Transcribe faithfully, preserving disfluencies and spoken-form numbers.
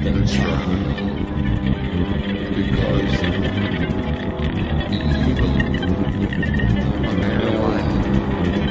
That's right. Because you believe a man alive